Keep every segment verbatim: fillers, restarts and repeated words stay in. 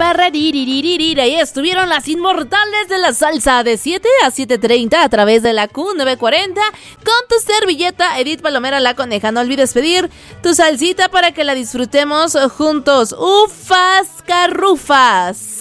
Paraririririri. Ahí estuvieron las inmortales de la salsa de siete a siete treinta a través de la Q novecientos cuarenta con tu servilleta Edith Palomera la Coneja. No olvides pedir tu salsita para que la disfrutemos juntos. Ufas carrufas.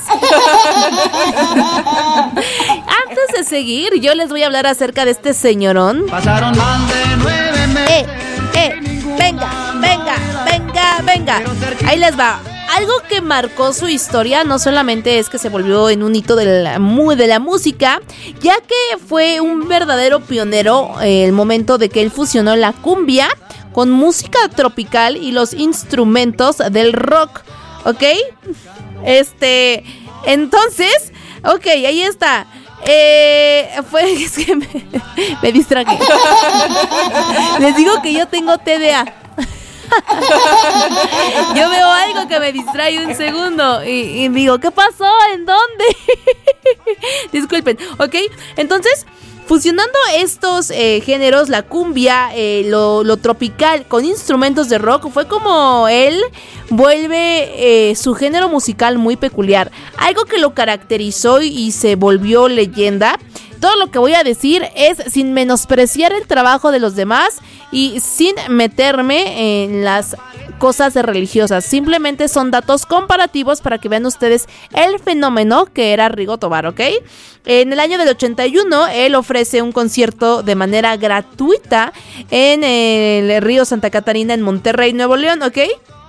Antes de seguir, yo les voy a hablar acerca de este señorón. Pasaron más de nueve meses. Eh, eh, venga, venga, venga, venga. Ahí les va. Algo que marcó su historia no solamente es que se volvió en un hito de la, de la música, ya que fue un verdadero pionero eh, el momento de que él fusionó la cumbia con música tropical y los instrumentos del rock, ¿ok? Este, entonces, ok, ahí está. Eh, fue, es que me, me distraje. Les digo que yo tengo T D A. Yo veo algo que me distrae un segundo y, y digo, ¿qué pasó? ¿En dónde? Disculpen, ¿ok? Entonces, fusionando estos eh, géneros, la cumbia, eh, lo, lo tropical con instrumentos de rock, fue como él vuelve eh, su género musical muy peculiar. Algo que lo caracterizó y, y se volvió leyenda. Todo lo que voy a decir es sin menospreciar el trabajo de los demás y sin meterme en las cosas religiosas. Simplemente son datos comparativos para que vean ustedes el fenómeno que era Rigo Tobar, ¿ok? En el año del ochenta y uno, él ofrece un concierto de manera gratuita en el Río Santa Catarina, en Monterrey, Nuevo León, ¿ok?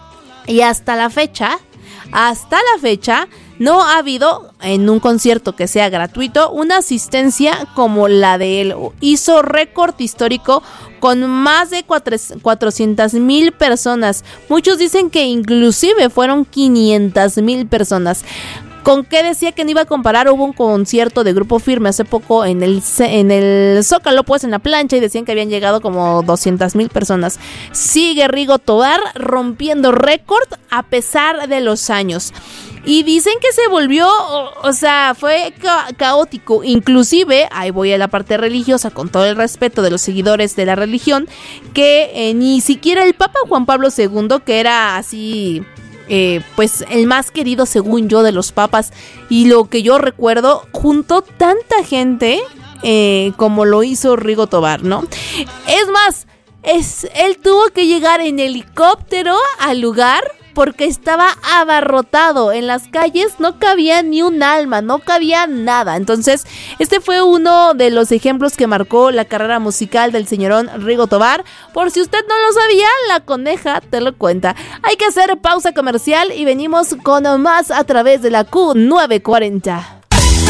Y hasta la fecha, hasta la fecha... no ha habido en un concierto que sea gratuito una asistencia como la de él. Hizo récord histórico con más de cuatrocientas mil personas. Muchos dicen que inclusive fueron quinientas mil personas. ¿Con qué decía que no iba a comparar? Hubo un concierto de Grupo Firme hace poco en el, en el Zócalo, pues en la plancha, y decían que habían llegado como doscientas mil personas. Sigue Rigo Tobar rompiendo récord a pesar de los años. Y dicen que se volvió, o, o sea, fue ca- caótico. Inclusive, ahí voy a la parte religiosa, con todo el respeto de los seguidores de la religión, que eh, ni siquiera el Papa Juan Pablo segundo, que era así... Eh, pues el más querido según yo de los papas, y lo que yo recuerdo, juntó tanta gente eh, como lo hizo Rigo Tobar, ¿no? Es más, es, él tuvo que llegar en helicóptero al lugar porque estaba abarrotado. En las calles no cabía ni un alma, no cabía nada. Entonces, este fue uno de los ejemplos que marcó la carrera musical del señorón Rigo Tobar. Por si usted no lo sabía, la Coneja te lo cuenta. Hay que hacer pausa comercial y venimos con más a través de la Q novecientos cuarenta.